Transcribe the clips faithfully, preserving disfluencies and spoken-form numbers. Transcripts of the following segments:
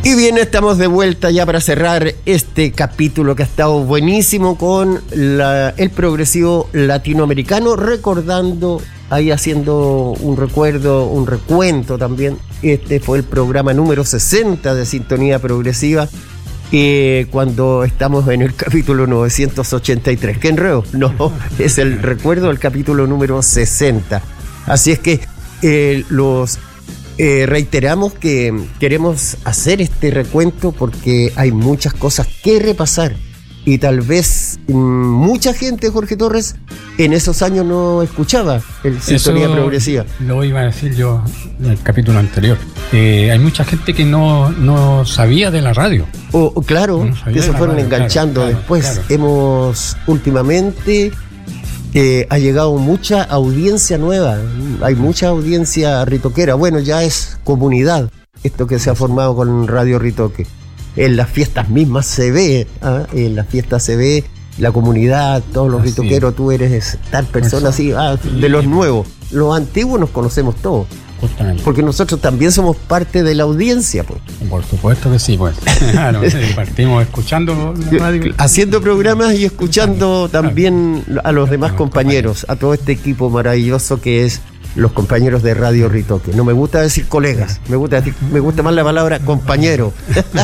Y bien, estamos de vuelta ya para cerrar este capítulo que ha estado buenísimo con la, el progresivo latinoamericano, recordando, ahí haciendo un recuerdo, un recuento también. Este fue el programa número sesenta de Sintonía Progresiva, eh, cuando estamos en el capítulo novecientos ochenta y tres. ¿Qué enredo? No, es el recuerdo del capítulo número sesenta. Así es que eh, los... Eh, reiteramos que queremos hacer este recuento porque hay muchas cosas que repasar y tal vez mmm, mucha gente, Jorge Torres, en esos años no escuchaba el Sintonía Eso Progresiva. Lo iba a decir yo en el capítulo anterior. Eh, hay mucha gente que no, no sabía de la radio. O oh, claro, no que se fueron radio, enganchando claro, después. Claro. Hemos últimamente... Eh, ha llegado mucha audiencia nueva, hay mucha audiencia ritoquera. Bueno, ya es comunidad esto que se ha formado con Radio Ritoque. En las fiestas mismas se ve, ¿eh? en las fiestas se ve la comunidad, todos los así ritoqueros, es. Tú eres tal persona así, ah, de los nuevos. Los antiguos nos conocemos todos. Justamente. Porque nosotros también somos parte de la audiencia, pues. Por supuesto que sí, pues. Claro, partimos escuchando la radio. Haciendo programas y escuchando también a los demás compañeros, a todo este equipo maravilloso que es los compañeros de Radio Ritoque. No me gusta decir colegas, me gusta decir, me gusta más la palabra compañero.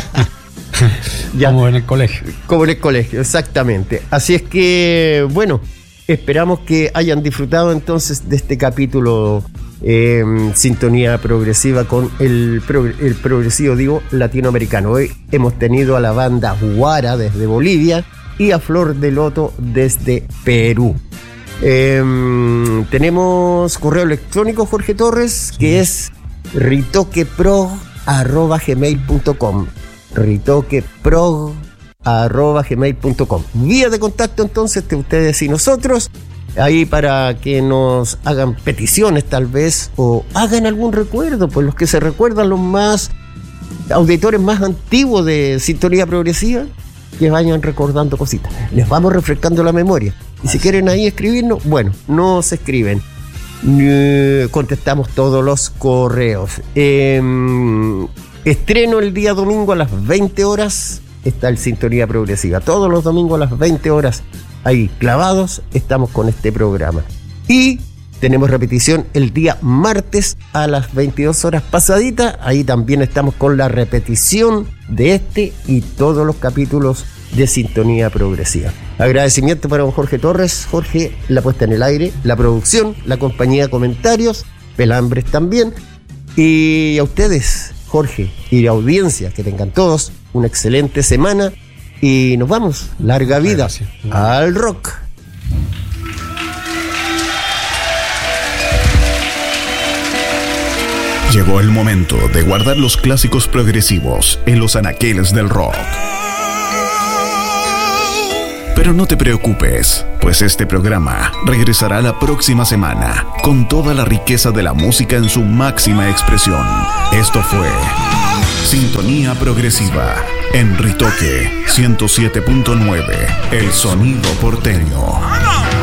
Ya. Como en el colegio. Como en el colegio, exactamente. Así es que, bueno, esperamos que hayan disfrutado entonces de este capítulo eh, Sintonía Progresiva con el, el progresivo, digo, latinoamericano. Hoy hemos tenido a la banda Guara desde Bolivia y a Flor de Loto desde Perú. Eh, tenemos correo electrónico, Jorge Torres, que es ritoqueprog arroba gmail punto com. ritoqueprog arroba gmail punto com. Vía de contacto entonces de ustedes y nosotros, ahí para que nos hagan peticiones tal vez, o hagan algún recuerdo, pues los que se recuerdan, los más auditores más antiguos de Sintonía Progresiva, que vayan recordando cositas. Les vamos refrescando la memoria. Y si quieren ahí escribirnos, bueno, nos escriben. Eh, contestamos todos los correos. Eh, estreno el día domingo a las veinte horas. Está el Sintonía Progresiva. Todos los domingos a las veinte horas, ahí clavados, estamos con este programa. Y tenemos repetición el día martes a las veintidós horas pasaditas. Ahí también estamos con la repetición de este y todos los capítulos de Sintonía Progresiva. Agradecimiento para don Jorge Torres. Jorge, la puesta en el aire, la producción, la compañía de comentarios, Pelambres también. Y a ustedes, Jorge, y la audiencia, que tengan todos una excelente semana. Y nos vamos. Larga vida Gracias. Al rock. Llegó el momento de guardar los clásicos progresivos en los anaqueles del rock. Pero no te preocupes, pues este programa regresará la próxima semana con toda la riqueza de la música en su máxima expresión. Esto fue Sintonía Progresiva en Ritoque ciento siete punto nueve, el sonido porteño.